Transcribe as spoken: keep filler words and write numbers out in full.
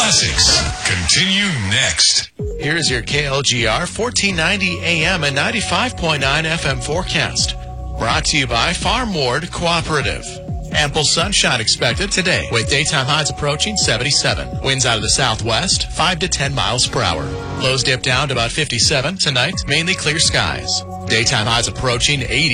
Classics continue next. Here's your K L G R fourteen ninety A M and ninety-five point nine F M forecast. Brought to you by Farm Ward Cooperative. Ample sunshine expected today with daytime highs approaching seventy-seven. Winds out of the southwest, five to ten miles per hour. Lows dip down to about fifty-seven. Tonight, mainly clear skies. Daytime highs approaching eighty.